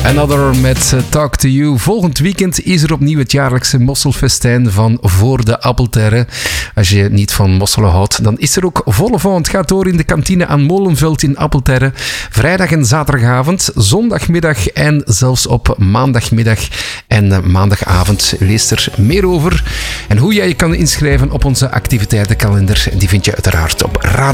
Another met Talk to You. Volgend weekend is er opnieuw het jaarlijkse mosselfestijn van Voor de Appelterre. Als je niet van mosselen houdt, dan is er ook volle vaart. Het gaat door in de kantine aan Molenveld in Appelterre. Vrijdag en zaterdagavond, zondagmiddag en zelfs op maandagmiddag en maandagavond. Lees er meer over. En hoe jij je kan inschrijven op onze activiteitenkalender, die vind je uiteraard op Radio